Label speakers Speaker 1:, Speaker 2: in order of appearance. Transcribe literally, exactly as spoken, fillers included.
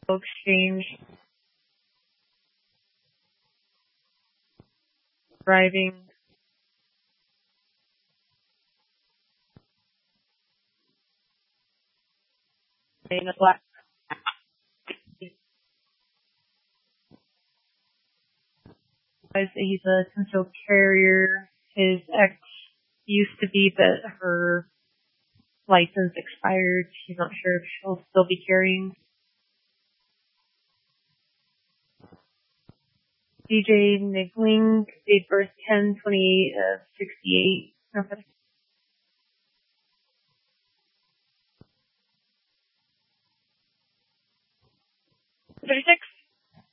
Speaker 1: exchange. Driving. In a black. He's a concealed carrier. His ex used to be, but her license expired. She's not sure if she'll still be carrying. D J Niggling, date birth ten twenty-eight of sixty-eight. Okay. thirty-six.